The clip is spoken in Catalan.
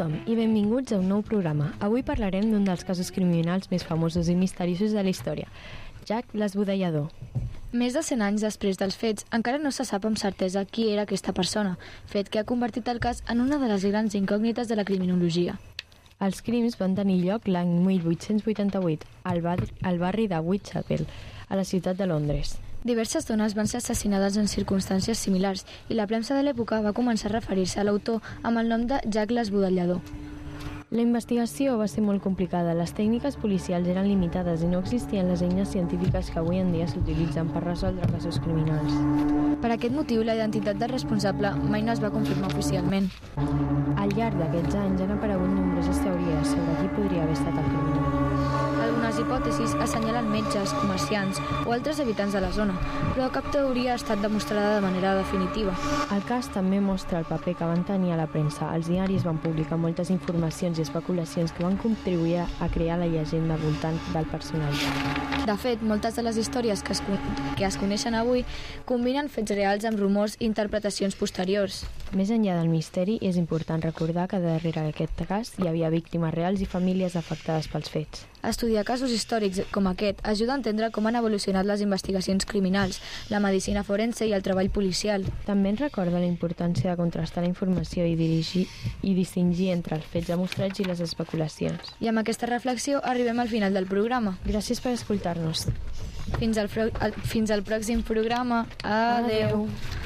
tothom i benvinguts a un nou programa. Avui parlarem d'un dels casos criminals més famosos i misteriosos de la història, Jack l'Esbudellador. Més de 100 anys després dels fets, encara no se sap amb certesa qui era aquesta persona, fet que ha convertit el cas en una de les grans incògnites de la criminologia. Els crims van tenir lloc l'any 1888 al barri de Whitechapel, a la ciutat de Londres. Diverses dones van ser assassinades en circumstàncies similars i la premsa de l'època va començar a referir-se a l'autor amb el nom de Jack l'Esbudellador. La investigació va ser molt complicada, les tècniques policials eren limitades i no existien les eines científiques que avui en dia s'utilitzen per resoldre casos criminals. Per aquest motiu, la identitat del responsable mai no es va confirmar oficialment. Al llarg d'aquests anys han aparegut nombroses teories sobre qui podria haver estat el criminal. Algunes hipòtesis assenyalen metges, comerciants o altres habitants de la zona, però cap teoria ha estat demostrada de manera definitiva. El cas també mostra el paper que van tenir a la premsa. Els diaris van publicar moltes informacions i especulacions que van contribuir a crear la llegenda al voltant del personatge. De fet, moltes de les històries que es coneixen avui combinen fets reals amb rumors i interpretacions posteriors. Més enllà del misteri, és important recordar que darrere d'aquest cas hi havia víctimes reals i famílies afectades pels fets. Estudiar casos històrics com aquest ajuda a entendre com han evolucionat les investigacions criminals, la medicina forense i el treball policial. També ens recorda la importància de contrastar la informació i distingir entre els fets demostrats i les especulacions. I amb aquesta reflexió arribem al final del programa. Gràcies per escoltar-nos. Fins al pròxim programa. Adeu.